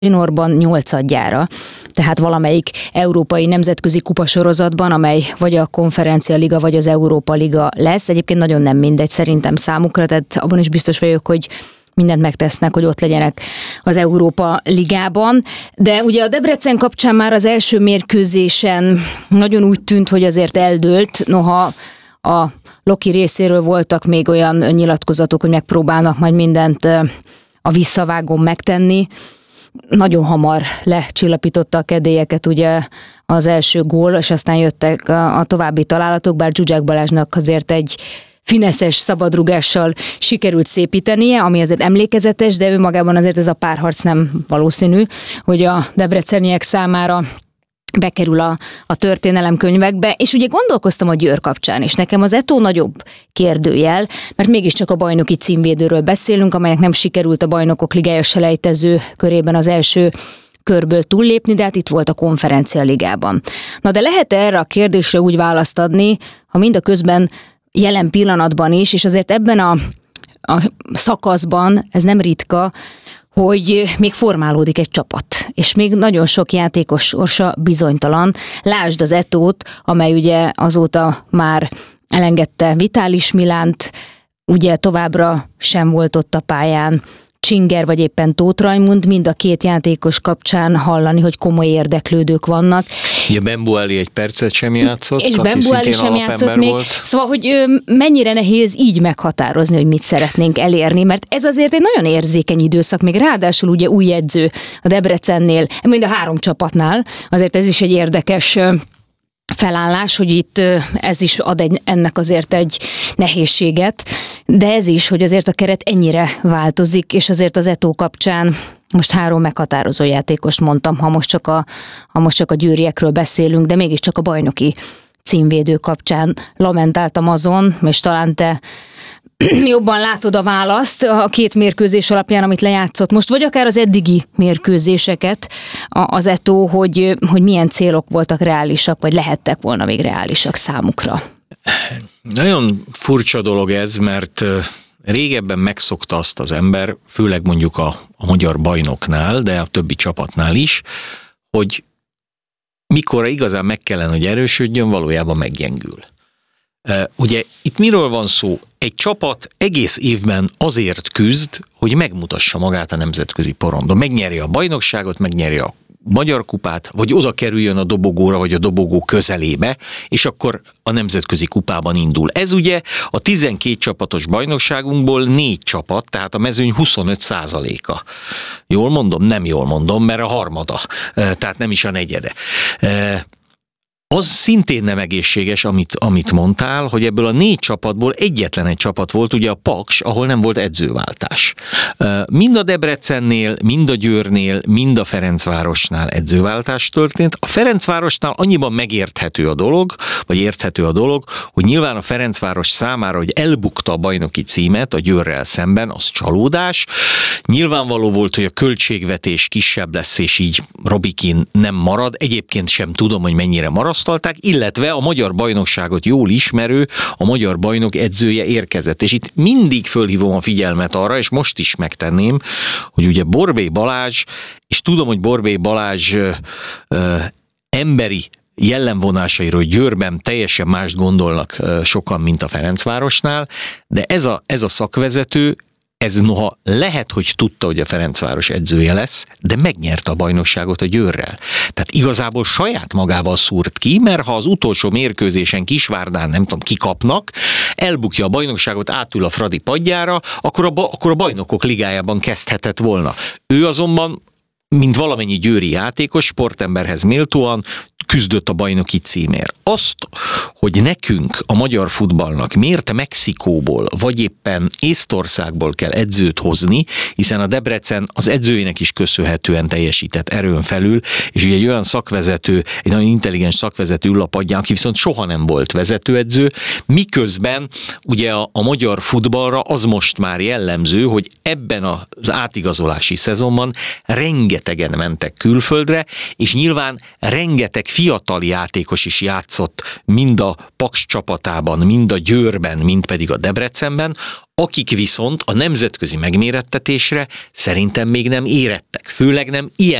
Norban 8-adjára, tehát valamelyik európai nemzetközi kupasorozatban, amely vagy a Konferencia Liga, vagy az Európa Liga lesz. Egyébként nagyon nem mindegy szerintem számukra, tehát abban is biztos vagyok, hogy mindent megtesznek, hogy ott legyenek az Európa Ligában. De ugye a Debrecen kapcsán már az első mérkőzésen nagyon úgy tűnt, hogy azért eldőlt, noha a Loki részéről voltak még olyan nyilatkozatok, hogy megpróbálnak majd mindent a visszavágón megtenni. Nagyon hamar lecsillapította a kedélyeket ugye az első gól, és aztán jöttek a további találatok, bár Zsuzsák Balázsnak azért egy fineszes szabadrugással sikerült szépítenie, ami azért emlékezetes, de ő magában azért ez a párharc nem valószínű, hogy a debreceniek számára bekerül a történelemkönyvekbe, és ugye gondolkoztam a Győr kapcsán, és nekem az Eto'o nagyobb kérdőjel, mert mégiscsak a bajnoki címvédőről beszélünk, amelynek nem sikerült a Bajnokok Ligája selejtező körében az első körből túllépni, de hát itt volt a Konferencia Ligában. Na de lehet erre a kérdésre úgy választ adni, ha mindaközben jelen pillanatban is, és azért ebben a szakaszban, ez nem ritka, hogy még formálódik egy csapat, és még nagyon sok játékos sorsa bizonytalan. Lásd az Eto'ót, amely ugye azóta már elengedte Vitális Milánt, ugye továbbra sem volt ott a pályán Csinger vagy éppen Tóth Rajmund, mind a két játékos kapcsán hallani, hogy komoly érdeklődők vannak. Ja, Bembueli egy percet sem játszott, és Bembueli sem játszott még. Volt. Szóval, hogy mennyire nehéz így meghatározni, hogy mit szeretnénk elérni, mert ez azért egy nagyon érzékeny időszak, még ráadásul ugye új edző a Debrecennél, mind a 3 csapatnál, azért ez is egy érdekes felállás, hogy itt ez is ad ennek azért egy nehézséget, de ez is, hogy azért a keret ennyire változik, és azért az Eto'o kapcsán most 3 meghatározó játékost mondtam, ha most csak a győriekről beszélünk, de mégiscsak a bajnoki címvédő kapcsán lamentáltam azon, és talán te jobban látod a választ a 2 mérkőzés alapján, amit lejátszott most, vagy akár az eddigi mérkőzéseket az Eto'o, hogy milyen célok voltak reálisak, vagy lehettek volna még reálisak számukra. Nagyon furcsa dolog ez, mert régebben megszokta azt az ember, főleg mondjuk a magyar bajnoknál, de a többi csapatnál is, hogy mikor igazán meg kellene, hogy erősödjön, valójában meggyengül. Ugye itt miről van szó? Egy csapat egész évben azért küzd, hogy megmutassa magát a nemzetközi porondon. Megnyerje a bajnokságot, megnyerje a magyar kupát, vagy oda kerüljön a dobogóra, vagy a dobogó közelébe, és akkor a nemzetközi kupában indul. Ez ugye a 12 csapatos bajnokságunkból 4 csapat, tehát a mezőny 25%-a. Jól mondom? Nem jól mondom, mert a harmada, tehát nem is a negyede. Az szintén nem egészséges, amit mondtál, hogy ebből a 4 csapatból egyetlen egy csapat volt, ugye a Paks, ahol nem volt edzőváltás. Mind a Debrecennél, mind a Győrnél, mind a Ferencvárosnál edzőváltás történt. A Ferencvárosnál annyiban megérthető a dolog, hogy nyilván a Ferencváros számára, hogy elbukta a bajnoki címet a Győrrel szemben, az csalódás. Nyilvánvaló volt, hogy a költségvetés kisebb lesz, és így Robikin nem marad. Egyébként sem tudom, hogy mennyire marasztalták, illetve a magyar bajnokságot jól ismerő, a magyar bajnok edzője érkezett. És itt mindig fölhívom a figyelmet arra, és most is megtenném, hogy ugye Borbély Balázs, és tudom, hogy Borbély Balázs emberi jellemvonásairól Győrben teljesen mást gondolnak sokan, mint a Ferencvárosnál, de ez a szakvezető, ez noha lehet, hogy tudta, hogy a Ferencváros edzője lesz, de megnyerte a bajnokságot a Győrrel. Tehát igazából saját magával szúrt ki, mert ha az utolsó mérkőzésen Kisvárdán, nem tudom, kikapnak, elbukja a bajnokságot, átül a Fradi padjára, akkor a Bajnokok Ligájában kezdhetett volna. Ő azonban, mint valamennyi győri játékos, sportemberhez méltóan küzdött a bajnoki címért. Azt, hogy nekünk, a magyar futballnak miért Mexikóból, vagy éppen Észtországból kell edzőt hozni, hiszen a Debrecen az edzőjének is köszönhetően teljesített erőn felül, és ugye egy olyan szakvezető, egy nagyon intelligens szakvezető ül a padján, aki viszont soha nem volt vezetőedző, miközben ugye a magyar futballra az most már jellemző, hogy ebben az átigazolási szezonban rengetegen mentek külföldre, és nyilván rengeteg fiatal játékos is játszott mind a Paks csapatában, mind a Győrben, mind pedig a Debrecenben, akik viszont a nemzetközi megmérettetésre szerintem még nem érettek, főleg nem ilyen